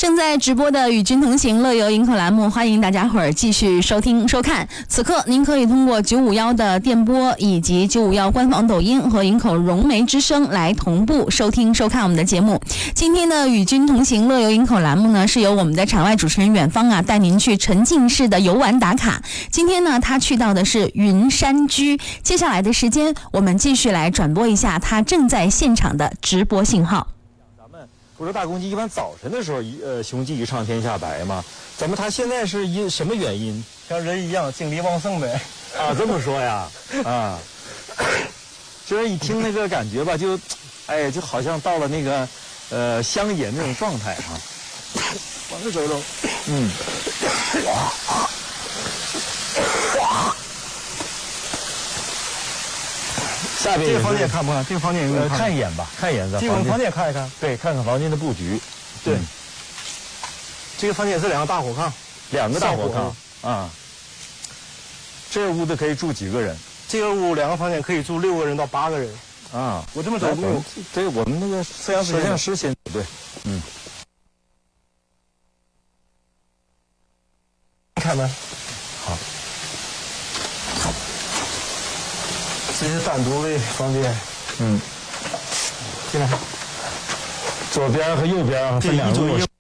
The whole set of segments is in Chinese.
正在直播的与君同行乐游营口栏目，欢迎大家伙儿继续收听收看。此刻您可以通过951的电波以及951官方抖音和营口融媒之声来同步收听收看我们的节目。今天的与君同行乐游营口栏目呢，是由我们的场外主持人远方带您去沉浸式的游玩打卡。今天呢，他去到的是云山居。接下来的时间，我们继续来转播一下他正在现场的直播信号。 不是大公鸡一般早晨的时候，雄鸡一唱天下白嘛。咱们它现在是因什么原因？ 像人一样精力旺盛呗。 啊，这么说呀，啊，就是一听那个感觉吧，就，哎，就好像到了那个乡野那种状态哈。 往这走走。 嗯。下边这个房间看不看？这个房间看一眼吧，看一眼咱。 进我们房间看一看。 对，看看房间的布局。 对。这个房间是2个大火炕。 2个大火炕啊。这屋子可以住几个人？ 这个屋2个房间可以住6个人到8个人。 啊， 我这么走路。 对，我们那个摄像师先对，嗯。 开门。 好。 这是单独的房间。 嗯。 进来。 左边和右边分2个卧室。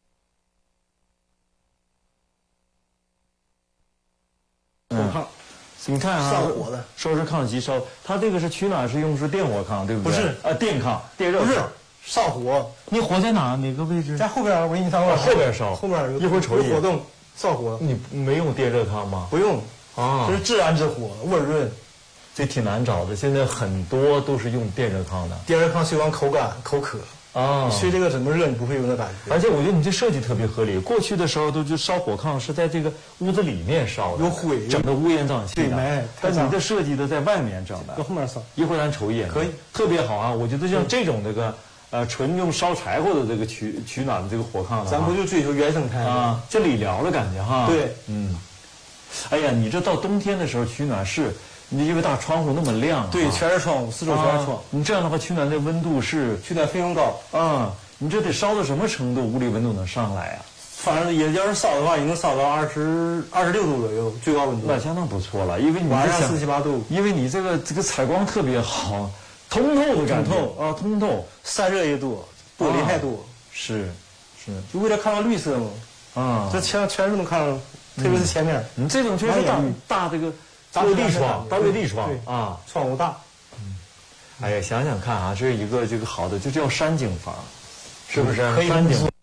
你看啊， 上火的， 收拾炕吸烧。它这个是取暖是用是电火炕，对不对？ 不是电炕，电热炕。 不是上火。 你火在哪个位置？ 在后边，我给你上火。 后边烧。 后边有一会儿瞅一眼。 火洞上火。 你没用电热炕吗？ 不用啊， 这是自然之火，味润。 这挺难找的，现在很多都是用电热炕的。 电热炕睡完口干口渴。 啊， 你睡这个怎么热，你不会有那感觉。 而且我觉得你这设计特别合理。过去的时候都就烧火炕是在这个屋子里面烧的， 有灰， 整个乌烟瘴气的。 对， 但你的设计的在外面整的， 搁后面烧。 一会儿咱瞅一眼， 可以， 特别好啊！我觉得像这种这个纯用烧柴火的这个取暖的这个火炕的， 咱不就追求原生态啊？这理疗的感觉哈。 对， 嗯。哎呀，你这到冬天的时候取暖是。你因为大窗户那么亮， 对，全是窗户，四周全是窗。 你这样的话，取暖的温度是取暖费用高啊！你这得烧到什么程度，屋里温度能上来啊？ 反正也要是烧的话，也能烧到26度左右，最高温度。 那相当不错了，因为你晚上47、8度， 因为你这个采光特别好，通透的感觉啊，通透， 散热也多，玻璃还多， 是， 就为了看到绿色嘛。啊，这全是能看到，特别是前面。 你这种全是大这个。落地窗，大落地窗啊， 窗户大。 哎呀，想想看啊，这是一个这个好的，就叫山景房，是不是？ 可以山景。